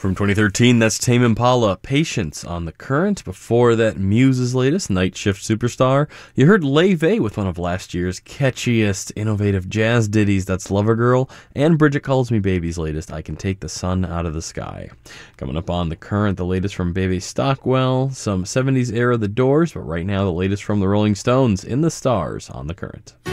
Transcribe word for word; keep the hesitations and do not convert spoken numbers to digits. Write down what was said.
From twenty thirteen, that's Tame Impala, Patience on The Current. Before that, Muse's latest, Night Shift Superstar. You heard Leve with one of last year's catchiest, innovative jazz ditties, that's Lover Girl. And Bridget Calls Me Baby's latest, I Can Take the Sun Out of the Sky. Coming up on The Current, the latest from Bebe Stockwell, some seventies era The Doors, but right now the latest from the Rolling Stones, In the Stars on The Current.